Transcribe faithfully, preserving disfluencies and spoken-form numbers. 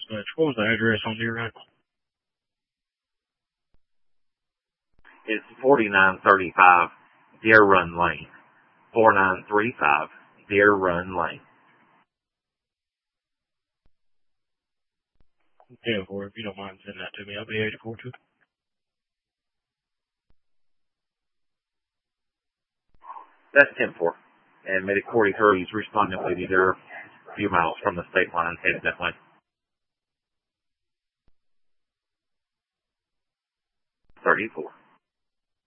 Dispatch. What was the address on Deer Run? It's forty-nine thirty-five Deer Run Lane. forty-nine thirty-five Deer Run Lane. Yeah, for if you don't mind sending that to me, I'll be eighty-four to it. That's ten four. And MediCordy Hurley's responding with you. They're a few miles from the state line headed that way. thirty-four.